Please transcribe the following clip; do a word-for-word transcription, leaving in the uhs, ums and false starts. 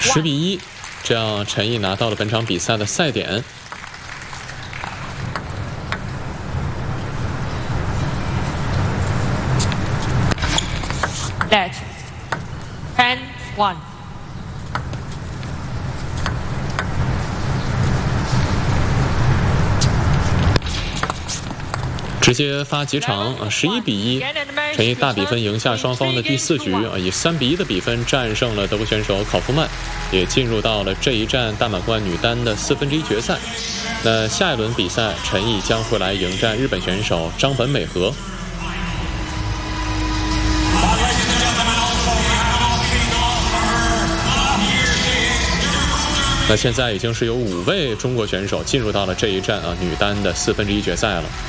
十比一，这样陈毅拿到了本场比赛的赛点。 Net ten one。 直接发几场啊，十一比一，陈毅大比分赢下双方的第四局啊，以三比一的比分战胜了德国选手考夫曼，也进入到了这一站大满贯女单的四分之一决赛。那下一轮比赛，陈毅将会来迎战日本选手张本美和。那现在已经是有五位中国选手进入到了这一站啊女单的四分之一决赛了。